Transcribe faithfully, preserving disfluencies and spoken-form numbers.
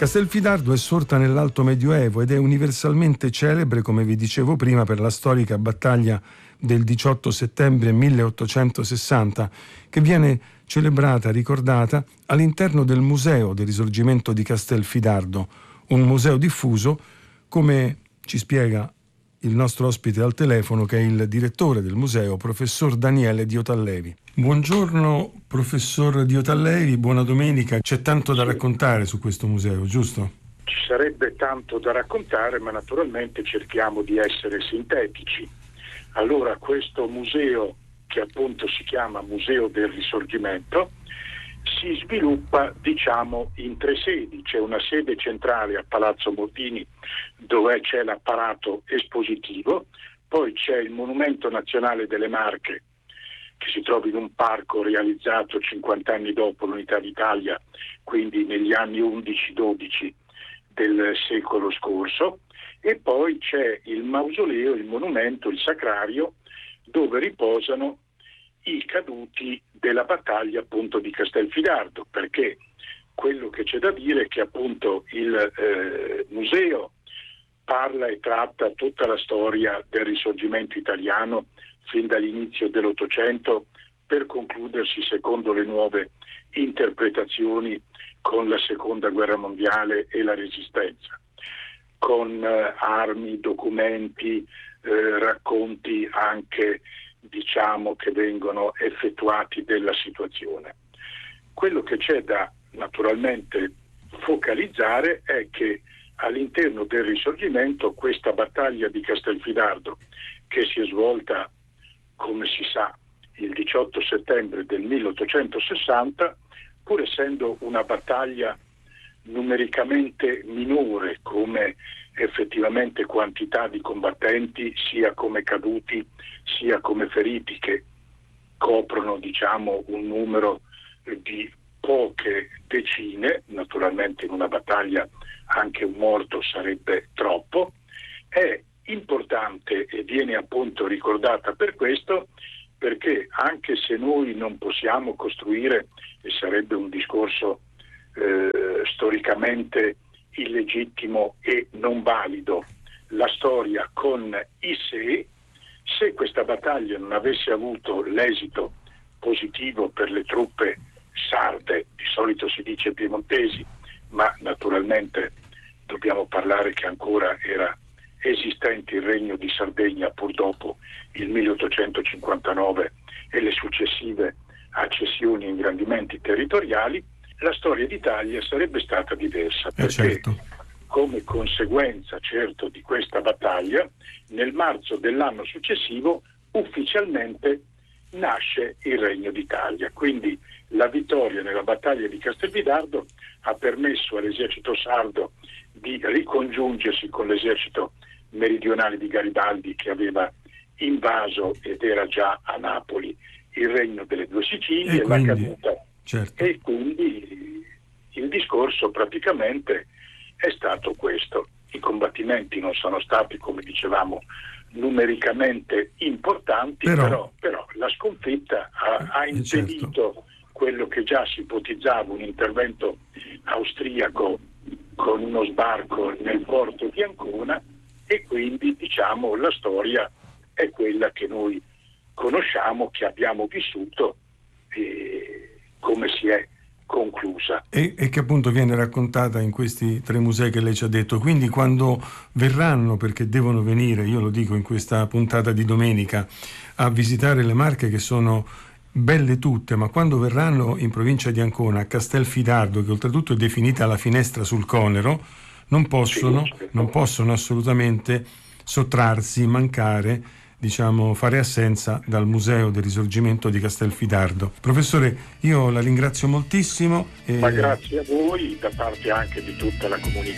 Castelfidardo è sorta nell'Alto Medioevo ed è universalmente celebre, come vi dicevo prima, per la storica battaglia del diciotto settembre milleottocentosessanta, che viene celebrata, ricordata all'interno del Museo del Risorgimento di Castelfidardo, un museo diffuso, come ci spiega il nostro ospite al telefono, che è il direttore del museo, professor Daniele Diotallevi. Buongiorno professor Diotallevi, buona domenica. C'è tanto da raccontare su questo museo, giusto? Ci sarebbe tanto da raccontare, ma naturalmente cerchiamo di essere sintetici. Allora, questo museo, che appunto si chiama Museo del Risorgimento, si sviluppa, diciamo, in tre sedi. C'è una sede centrale a Palazzo Bordini, dove c'è l'apparato espositivo, poi c'è il Monumento Nazionale delle Marche, che si trova in un parco realizzato cinquanta anni dopo l'Unità d'Italia, quindi negli anni undici dodici del secolo scorso, e poi c'è il mausoleo, il monumento, il sacrario, dove riposano i caduti della battaglia appunto di Castelfidardo, perché quello che c'è da dire è che appunto il eh, museo parla e tratta tutta la storia del Risorgimento italiano fin dall'inizio dell'Ottocento, per concludersi, secondo le nuove interpretazioni, con la Seconda Guerra Mondiale e la Resistenza, con eh, armi, documenti, eh, racconti anche, diciamo, che vengono effettuati della situazione. Quello che c'è da naturalmente focalizzare è che all'interno del Risorgimento questa battaglia di Castelfidardo, che si è svolta, come si sa, il diciotto settembre del milleottocentosessanta, pur essendo una battaglia numericamente minore come effettivamente quantità di combattenti, sia come caduti sia come feriti, che coprono, diciamo, un numero di poche decine, naturalmente in una battaglia anche un morto sarebbe troppo, è importante e viene appunto ricordata per questo, perché anche se noi non possiamo costruire, e sarebbe un discorso eh, storicamente illegittimo e non valido, la storia con i sé, se questa battaglia non avesse avuto l'esito positivo per le truppe sarde, di solito si dice piemontesi, ma naturalmente dobbiamo parlare che ancora era esistente il Regno di Sardegna pur dopo il milleottocentocinquantanove e le successive accessioni e ingrandimenti territoriali, la storia d'Italia sarebbe stata diversa, perché certo. come conseguenza certo di questa battaglia, nel marzo dell'anno successivo ufficialmente nasce il Regno d'Italia. Quindi la vittoria nella battaglia di Castelfidardo ha permesso all'esercito sardo di ricongiungersi con l'esercito meridionale di Garibaldi, che aveva invaso ed era già a Napoli il Regno delle Due Sicilie, e quindi, la caduta, certo. e quindi il discorso praticamente è stato questo. I combattimenti non sono stati, come dicevamo, numericamente importanti, però, però, però la sconfitta ha, ha impedito certo. quello che già si ipotizzava, un intervento austriaco con uno sbarco nel porto di Ancona, e quindi, diciamo, la storia è quella che noi conosciamo, che abbiamo vissuto e come si è conclusa. E, e che appunto viene raccontata in questi tre musei che lei ci ha detto. Quindi quando verranno, perché devono venire, io lo dico in questa puntata di domenica, a visitare le Marche, che sono belle tutte, ma quando verranno in provincia di Ancona, a Castelfidardo, che oltretutto è definita la finestra sul Conero, non possono, non possono assolutamente sottrarsi, mancare, diciamo, fare assenza dal Museo del Risorgimento di Castelfidardo. Professore, io la ringrazio moltissimo. E... Ma grazie a voi, da parte anche di tutta la comunità.